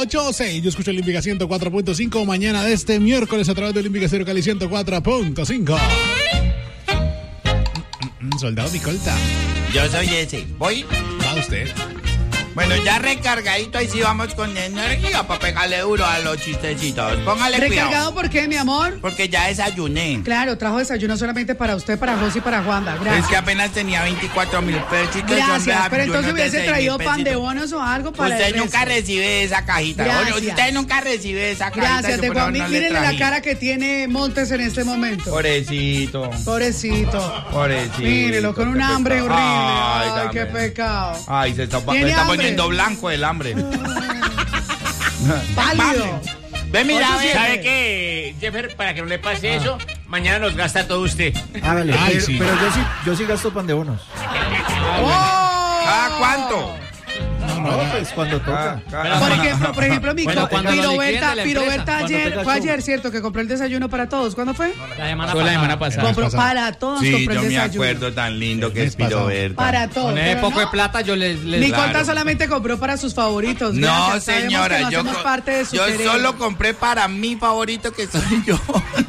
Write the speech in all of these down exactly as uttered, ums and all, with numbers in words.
ocho o seis. Yo escucho Olímpica ciento cuatro punto cinco. Mañana de este miércoles a través de Olímpica Cero Cali ciento cuatro punto cinco. Soldado Micolta. Yo soy ese. ¿Voy? Va usted. Bueno, ya recargadito, ahí sí vamos con energía para pegarle duro a los chistecitos. Póngale ¿Recargado cuidado. por qué, mi amor? Porque ya desayuné. Claro, trajo desayuno solamente para usted, para José y para Juanda. Gracias. Es que apenas tenía veinticuatro mil pesos. Gracias, pero entonces hubiese traído pan de bonos o algo para usted el resto. nunca recibe esa cajita. Gracias. Oye, usted nunca recibe esa cajita. Gracias, de Juan. no Mírenle la cara que tiene Montes en este momento. Pobrecito. Pobrecito. Pobrecito. Mírelo, con un hambre horrible. Ay, Ay qué pecado. Ay, se está, se está poniendo blanco el hambre. Pálido. Ve, mira, ve. ¿Sabe qué, Jeffer? Para que no le pase ah. eso, mañana nos gasta todo usted. Hágale. Ay, pero, sí. pero yo sí, yo sí gasto pan de bonos. ¡Oh! ¿Cada cuánto? No, no, pues cuando toca. Ah, por ejemplo, por ejemplo, mi bueno, Piroberta, Piroberta ayer, fue ayer, ¿cierto? Que compró el desayuno para todos. ¿Cuándo fue? La semana fue pasada. la semana pasada. Compró para todos, sí, compró el yo desayuno. me acuerdo tan lindo que es Piroberta. Para todos. Con ese poco no. de plata yo les... les mi claro. Conta solamente compró para sus favoritos. No, Gracias. señora, no yo, parte de su yo cerebro. solo compré para mi favorito que soy yo.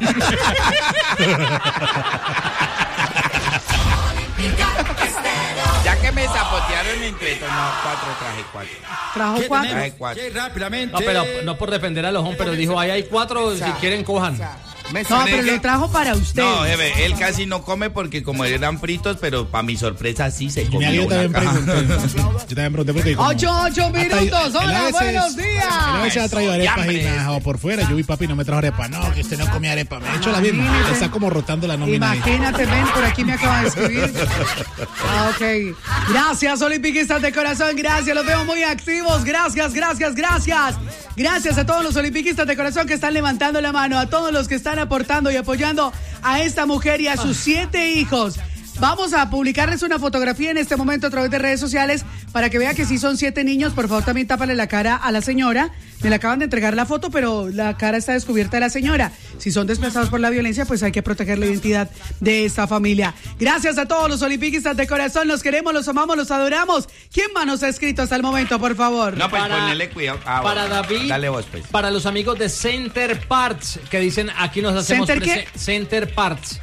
Ya que me zapotearon entre no, cuatro, traje cuatro. ¿Trajo cuatro? Traje cuatro. No, pero no por defender a los hombres, pero dijo, ahí hay cuatro, o sea, si quieren cojan. O sea, no, pero lo trajo para usted. No, jefe, él casi no come porque como eran fritos, pero para mi sorpresa sí se comió yo una también caja. Pregunté, yo también pregunté porque como, ocho, ocho minutos, hola, buenos días. Él a veces ha traído arepas y me ha dejado por fuera. Yo vi papi no me trajo arepa. No, que usted no come arepa. Me ha hecho la misma. Está como rotando la nómina. Imagínate, ven, por aquí me acaba de escribir. Ah, ok. Gracias, olimpiquistas de corazón, gracias. Los veo muy activos. Gracias, gracias, gracias. Gracias a todos los olimpiquistas de corazón que están levantando la mano, a todos los que están aportando y apoyando a esta mujer y a sus siete hijos. Vamos a publicarles una fotografía en este momento a través de redes sociales para que vea que sí son siete niños. Por favor, también tápale la cara a la señora. Me le acaban de entregar la foto, pero la cara está descubierta de la señora. Si son desplazados por la violencia, pues hay que proteger la identidad de esta familia. Gracias a todos los olimpiquistas de corazón. Los queremos, los amamos, los adoramos. ¿Quién más nos ha escrito hasta el momento, por favor? No, pues para, ponele cuidado. Ah, para bueno, David, dale vos, pues. Para los amigos de Center Parts, que dicen, aquí nos hacemos... ¿Center qué? Center Parts.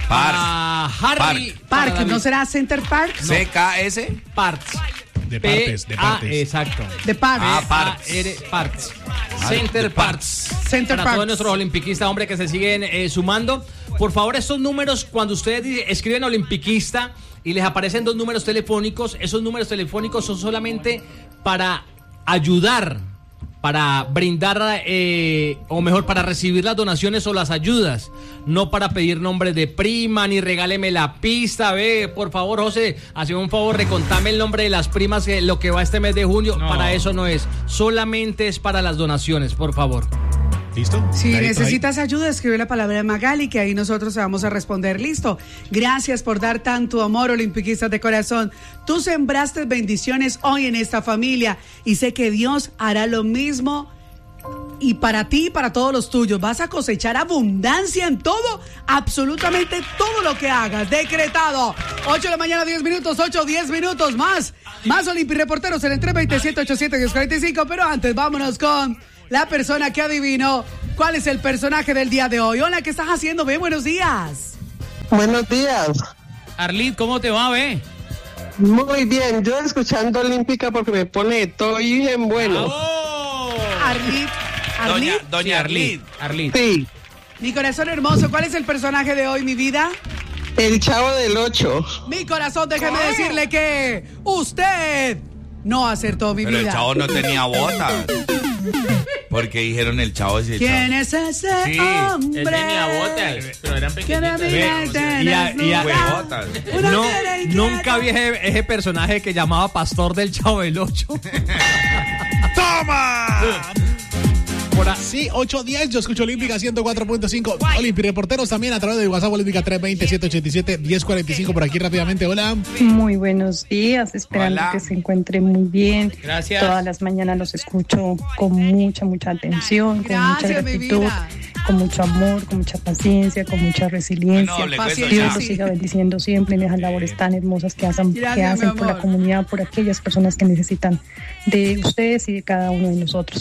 Para Harry. Park. Park. ¿No será Center Park? No. C K S. Parts. De partes, de partes. Ah, exacto. De partes. Ah, parts. Parts. Center Parts. Center Para Parts. todos nuestros olimpiquistas, hombre, que se siguen eh, sumando. Por favor, estos números, cuando ustedes escriben olimpiquista y les aparecen dos números telefónicos, esos números telefónicos son solamente para ayudar, para brindar, eh, o mejor, para recibir las donaciones o las ayudas, no para pedir nombre de prima, ni regáleme la pista. Ve, por favor, José, hazme un favor, recontame el nombre de las primas, eh, lo que va este mes de junio. No. Para eso no es, solamente es para las donaciones, por favor. ¿Listo? Si Ahí, necesitas ahí. ayuda, escribe la palabra Magali, que ahí nosotros te vamos a responder. Listo. Gracias por dar tanto amor, olimpiquistas de corazón. Tú sembraste bendiciones hoy en esta familia y sé que Dios hará lo mismo. Y para ti y para todos los tuyos, vas a cosechar abundancia en todo, absolutamente todo lo que hagas. Decretado. ocho de la mañana, diez minutos, ocho, diez minutos más. Más Olimpi Reporteros en el tres veintisiete, ochenta y siete, diez cuarenta y cinco. Pero antes, vámonos con la persona que adivinó cuál es el personaje del día de hoy. Hola, ¿qué estás haciendo? Ve, buenos días. Buenos días. Arlit, ¿cómo te va, ve? Muy bien, yo escuchando Olímpica porque me pone todo bien bueno. ¡Oh! Arlit. Doña, Arlit. doña Arlit. Arlit. Sí, Mi corazón hermoso, ¿cuál es el personaje de hoy, mi vida? el Chavo del Ocho. Mi corazón, déjeme decirle que usted no acertó, mi Pero vida. el chavo no tenía botas. Porque dijeron el chavo si el ¿Quién chavo. es ese Sí, hombre? él tenía botas, pero eran ¿Quién es pequeñitas. mi Y a- y a- Huevotas. No, nunca vi ese, ese personaje que llamaba Pastor del Chavo del Ocho. ¡Toma! Por así, ocho diez, yo escucho Olímpica ciento cuatro punto cinco. Olimpi Reporteros también a través de WhatsApp Olímpica tres veinte, siete ochenta y siete, diez cuarenta y cinco. Por aquí rápidamente, hola. Muy buenos días, esperando Hola. que se encuentre muy bien. Gracias. Todas las mañanas los escucho con mucha, mucha atención, con mucha Gracias, mi gratitud, vida. con mucho amor, con mucha paciencia, con mucha resiliencia. No, le cuento Paciencia, Dios ya. los sí. siga bendiciendo siempre en esas labores tan hermosas que hacen, Gracias, que hacen mi por la amor. comunidad, por aquellas personas que necesitan de ustedes y de cada uno de nosotros.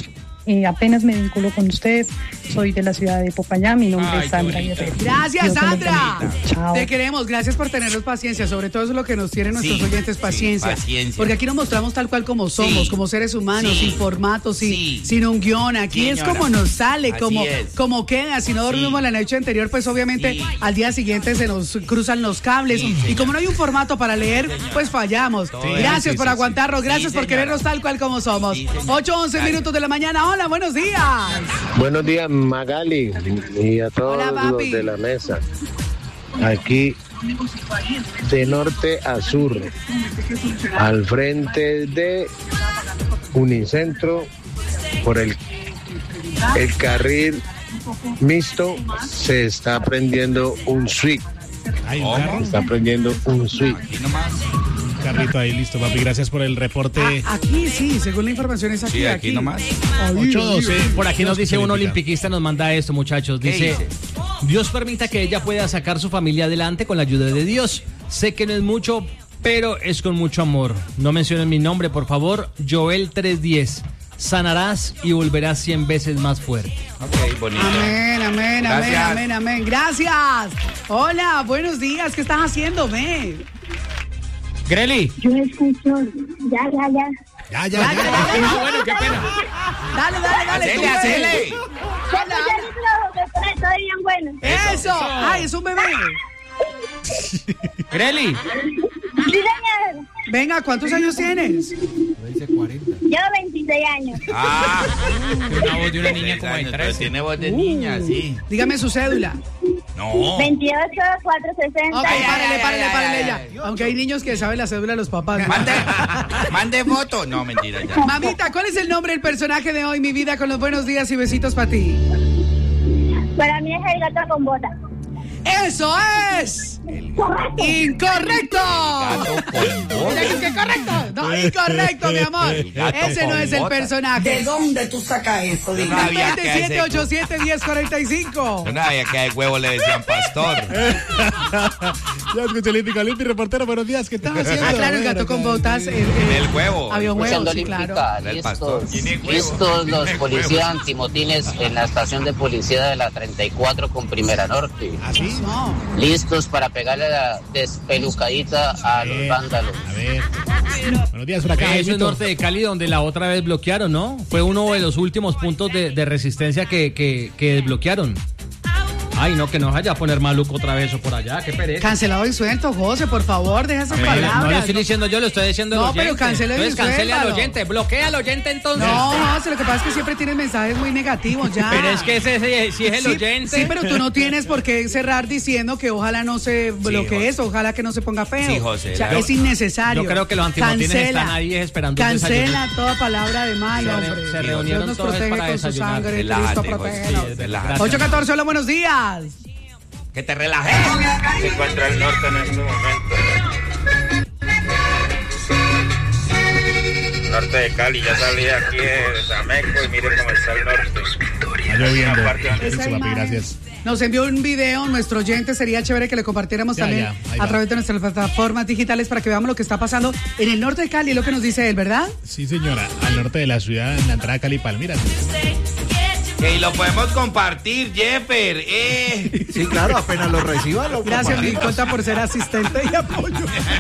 Eh, apenas me vinculo con ustedes. Soy de la ciudad de Popayán. Mi nombre Ay, es Sandra qué bonita. Guerrero. Gracias, Dios se los Sandra. bendiga. Chao. Te queremos. Gracias por tenernos paciencia. Sobre todo eso es lo que nos tienen nuestros Sí, oyentes, sí, paciencia. paciencia. Porque aquí nos mostramos tal cual como somos, Sí. como seres humanos, Sí. sin formatos, sin, Sí. sin un guión. Aquí Sí, es señora. como nos sale, Así como, es. como queda. Si no dormimos Sí. la noche anterior, pues obviamente Sí. al día siguiente se nos cruzan los cables. Sí, y señora. como no hay un formato para leer, señora. pues fallamos. Sí, Gracias sí, por sí, aguantarnos. sí. Gracias Sí, por señora. querernos tal cual como somos. Sí, señora. ocho once Gracias. minutos de la mañana. Hola, buenos días. Buenos días, Magali, y a todos Hola, papi. los de la mesa. Aquí, de norte a sur, al frente de Unicentro, por el, el carril mixto, se está prendiendo un suite. Hay un ¿Cómo? carro, Se está prendiendo un suite. Aquí nomás. un carrito ahí, listo, papi. Gracias por el reporte. Ah, aquí sí, según la información es aquí. Sí, aquí nomás. ocho doce. Por aquí nos dice un Olímpica. olimpiquista, nos manda esto, muchachos. ¿Qué Dice, dice? Dios permita que ella pueda sacar su familia adelante con la ayuda de Dios. Sé que no es mucho, pero es con mucho amor. No mencionen mi nombre, por favor. Joel trescientos diez. Sanarás y volverás cien veces más fuerte. Ok, bonito. Amén, amén, amén, Gracias. amén, amén. Gracias. Hola, buenos días. ¿Qué estás haciendo, ve? Greli. Yo escucho. Ya, ya, ya. Ya, ya, ya. ya. Ah, bueno, qué pena. Dale, dale, dale. tú Hacele, puedes. hacele. Hola. Estoy bien bueno. Eso. Ay, es un bebé. Greli. Sí, señor. Venga, ¿cuántos años tienes? Yo veintiséis años. Ah, Una voz de una niña como de pero trece. tiene voz de niña, sí. Dígame su cédula. No. veintiocho, cuatrocientos sesenta. Ok, Ay, ay, párale, ay, párale, ay, párale ay, ya. ay. Aunque hay niños que saben la cédula de los papás. Mande, mande foto. No, mentira, ya. Mamita, ¿cuál es el nombre del personaje de hoy, mi vida, con los buenos días y besitos para ti? Para mí es el gato con botas. ¡Eso es! ¡Incorrecto! Gato con botas. Mira que- que correcto. No, incorrecto, mi amor. gato Ese no con es el botas. personaje. dónde tú sacas eso? Yo no sabía que a ese- veintisiete ochenta y siete, diez cuarenta y cinco. Yo no sabía que al huevo le decían pastor. Ya escuché Olímpica, Olímpica, reportero, buenos días. ¿Qué estás haciendo? Ah, claro, el A ver, gato con acá. botas. eh, eh, El huevo. Había un huevo, Escuchando sí, claro. Olímpica, Era el pastor. listos, Tiene huevo. listos los Tiene policías huevo. antimotines en la estación de policía de la treinta y cuatro con Primera Norte. ¿Así? No. Listos para pegarle la despelucadita a los ver, vándalos. A ver. Buenos días, por acá. Eso es Jaimito. norte de Cali, donde la otra vez bloquearon, ¿no? Fue uno de los últimos puntos de, de resistencia que, que, que desbloquearon. Ay, no, que nos vaya a poner maluco otra vez o por allá, qué pereza. Cancelado y suelto, José, por favor, deja esas No, palabras. no lo estoy diciendo yo, lo estoy diciendo No, al oyente. pero cancele y Entonces cancele al suéltalo. oyente, bloquea al oyente entonces. No, José, lo que pasa es que siempre tienes mensajes muy negativos ya. Pero es que ese, ese- si es el Sí, oyente. sí, pero tú no tienes por qué cerrar diciendo que ojalá no se bloquee José. eso, ojalá que no se ponga feo. Sí, José, O sea, la- es innecesario. Yo creo que los antimotines Cancela, están ahí esperando un Cancela desayuno. toda palabra de mal, Se re- hombre. se reunieron Dios nos todos protege para con su desayunar. sangre, Relájate, Cristo José, protégenos. sí, relájate. ocho catorce, hola, buenos días. Que te relajes. Se encuentra el norte en este momento. Norte de Cali, ya salí aquí de Zameco y mire cómo está el norte. Está lloviendo. Aparte, Listo, papi, imagen. gracias. Nos envió un video, nuestro oyente, sería chévere que le compartiéramos Ya, también ya, ahí a va. través de nuestras plataformas digitales para que veamos lo que está pasando en el norte de Cali, es lo que nos dice él, ¿verdad? Sí, señora. Al norte de la ciudad, en la entrada de Cali Palmira. Que lo podemos compartir, Jeffer. Eh. Sí, claro, apenas lo reciba, lo Gracias, mi compartimos. cuenta por ser asistente y apoyo.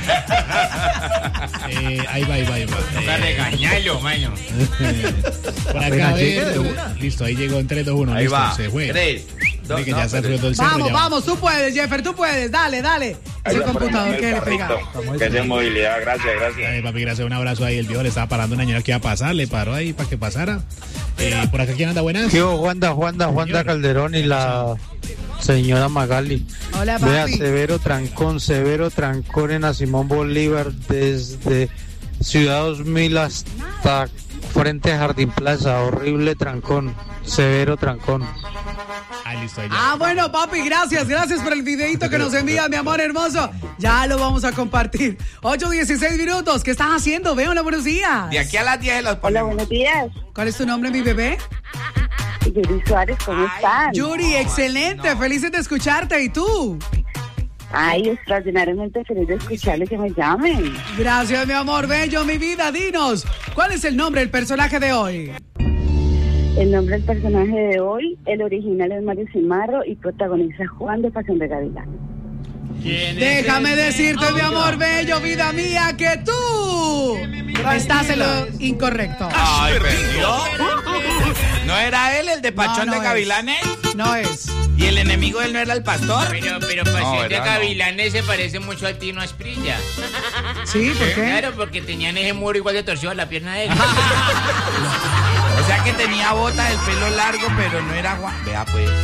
Eh, ahí va, ahí va, ahí va. Toca regañarlo, maño. Por acá, Apenas a llegue ver. de una. Listo, ahí llegó en tres, dos, uno. Ahí Listo, va. se fue. Tres, dos, Mire que no, ya se pero- enfrió el cerro. Vamos, ya va. vamos, tú puedes, Jeffer, tú puedes, dale, dale. Es el computador que le pega. Que es de movilidad, gracias, gracias. Ay, papi, gracias, un abrazo ahí. El viejo le estaba parando una señora que iba a pasar, le paró ahí para que pasara. Eh, por acá, ¿quién anda? Buenas. Yo, Juanda, Juanda, Juanda Señor. Calderón y la señora Magali. Hola, Vea, papi. severo trancón, severo trancón en la Simón Bolívar desde Ciudad dos mil hasta frente a Jardín Plaza. Horrible trancón, severo trancón. Ah, listo, ahí ya. Ah, bueno, papi, gracias, gracias por el videito que nos envía, mi amor hermoso. Ya lo vamos a compartir. ocho dieciséis minutos, ¿qué estás haciendo? Veo, hola, buenos días. De aquí a las diez los Hola, ponemos. buenos días. ¿Cuál es tu nombre, mi bebé? Yuri Suárez, ¿cómo están? Yuri, excelente, felices de escucharte. ¿Y tú? Ay, extraordinariamente feliz de escucharle que me llamen. Gracias, mi amor bello, mi vida. Dinos, ¿cuál es el nombre del personaje de hoy? El nombre del personaje de hoy, el original es Mario Cimarro y protagoniza Juan de Pasión de Gavilán. Déjame decirte, mi amor bello, vida mía, que tú estás en lo incorrecto. Ay, perdió. ¿No era él el de Pachón No, no de Gavilanes? es. No es. ¿Y el enemigo de él no era el pastor? Pero, pero Pasión No, de ¿verdad? Gavilanes se parece mucho al Tino Asprilla. Sí, ¿por qué? Claro, porque tenían ese muro igual de torcido a la pierna de él. O sea que tenía botas, el pelo largo, pero no era Juan. Vea pues.